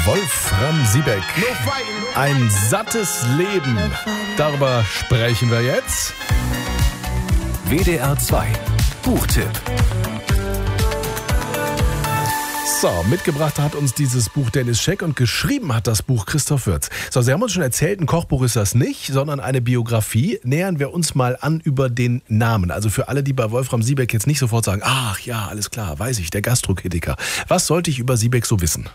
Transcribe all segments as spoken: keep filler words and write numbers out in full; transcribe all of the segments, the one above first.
Wolfram Siebeck. Ein sattes Leben. Darüber sprechen wir jetzt. W D R zwei Buchtipp. So, mitgebracht hat uns dieses Buch Dennis Scheck und geschrieben hat das Buch Christoph Würz. So, Sie haben uns schon erzählt, ein Kochbuch ist das nicht, sondern eine Biografie. Nähern wir uns mal an über den Namen. Also für alle, die bei Wolfram Siebeck jetzt nicht sofort sagen, ach ja, alles klar, weiß ich, der Gastrokritiker. Was sollte ich über Siebeck so wissen?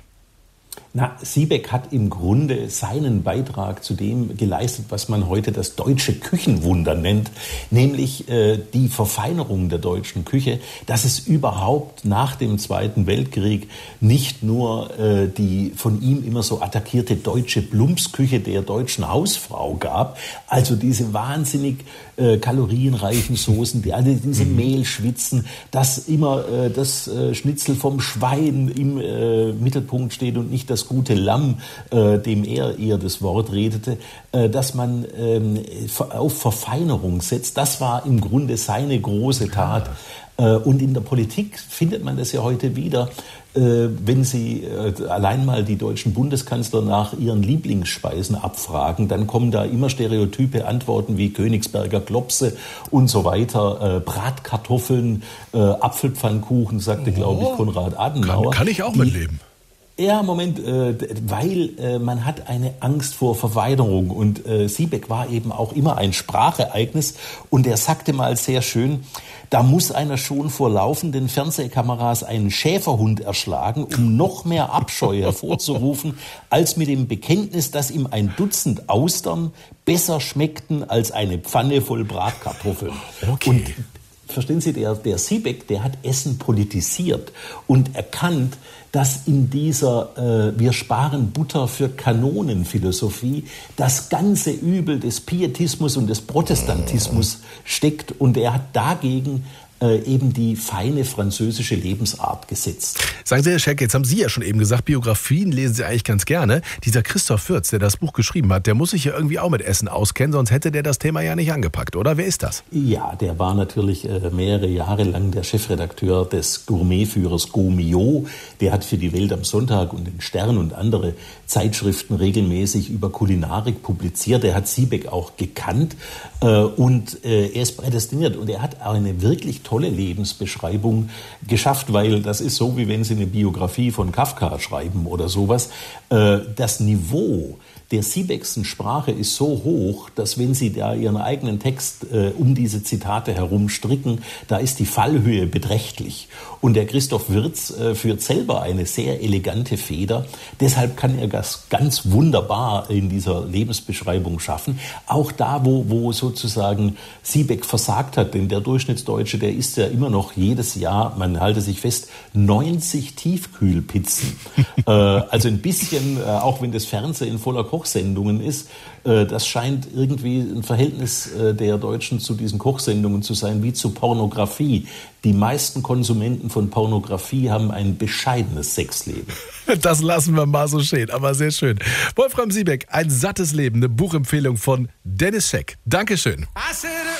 Na, Siebeck hat im Grunde seinen Beitrag zu dem geleistet, was man heute das deutsche Küchenwunder nennt, nämlich äh, die Verfeinerung der deutschen Küche, dass es überhaupt nach dem Zweiten Weltkrieg nicht nur äh, die von ihm immer so attackierte deutsche Plumpsküche der deutschen Hausfrau gab, also diese wahnsinnig äh, kalorienreichen Soßen, die alle diese Mehlschwitzen, dass immer äh, das äh, Schnitzel vom Schwein im äh, Mittelpunkt steht und nicht das gute Lamm, äh, dem er eher das Wort redete, äh, dass man ähm, auf Verfeinerung setzt. Das war im Grunde seine große Tat. Äh, und in der Politik findet man das ja heute wieder, äh, wenn Sie äh, allein mal die deutschen Bundeskanzler nach ihren Lieblingsspeisen abfragen, dann kommen da immer stereotype Antworten wie Königsberger Klopse und so weiter, äh, Bratkartoffeln, äh, Apfelpfannkuchen, sagte, oh, glaube ich, Konrad Adenauer. Kann, kann ich auch die, mitleben. Ja, Moment, äh, weil äh, man hat eine Angst vor Verweiderung und äh, Siebeck war eben auch immer ein Sprachereignis und er sagte mal sehr schön, da muss einer schon vor laufenden Fernsehkameras einen Schäferhund erschlagen, um noch mehr Abscheu hervorzurufen, als mit dem Bekenntnis, dass ihm ein Dutzend Austern besser schmeckten als eine Pfanne voll Bratkartoffeln. Okay. Und verstehen Sie, der, der Siebeck, der hat Essen politisiert und erkannt, dass in dieser äh, wir sparen Butter für Kanonen-Philosophie das ganze Übel des Pietismus und des Protestantismus steckt. Und er hat dagegen äh, eben die feine französische Lebensart gesetzt. Sagen Sie, Herr Scheck, jetzt haben Sie ja schon eben gesagt, Biografien lesen Sie eigentlich ganz gerne. Dieser Christoph Würz, der das Buch geschrieben hat, der muss sich ja irgendwie auch mit Essen auskennen, sonst hätte der das Thema ja nicht angepackt, oder? Wer ist das? Ja, der war natürlich äh, mehrere Jahre lang der Chefredakteur des Gourmetführers Gaumillot. Der hat für die Welt am Sonntag und den Stern und andere Zeitschriften regelmäßig über Kulinarik publiziert. Er hat Siebeck auch gekannt äh, und äh, er ist prädestiniert. Und er hat auch eine wirklich tolle Lebensbeschreibung geschafft, weil das ist so, wie wenn Sie eine Biografie von Kafka schreiben oder sowas. Äh, das Niveau der Siebeckschen Sprache ist so hoch, dass wenn Sie da Ihren eigenen Text äh, um diese Zitate herum stricken, da ist die Fallhöhe beträchtlich. Und der Christoph Würz äh, führt selber eine sehr elegante Feder. Deshalb kann er das ganz wunderbar in dieser Lebensbeschreibung schaffen. Auch da, wo, wo sozusagen Siebeck versagt hat, denn der Durchschnittsdeutsche, der isst ja immer noch jedes Jahr, man halte sich fest, neunzig Tiefkühlpizzen. äh, also ein bisschen, äh, auch wenn das Fernsehen in voller Kochsendungen ist, äh, das scheint irgendwie ein Verhältnis äh, der Deutschen zu diesen Kochsendungen zu sein, wie zu Pornografie. Die meisten Konsumenten von Pornografie haben ein bescheidenes Sexleben. Das lassen wir mal so stehen, aber sehr schön. Wolfram Siebeck, ein sattes Leben, eine Buchempfehlung von Dennis Scheck. Dankeschön.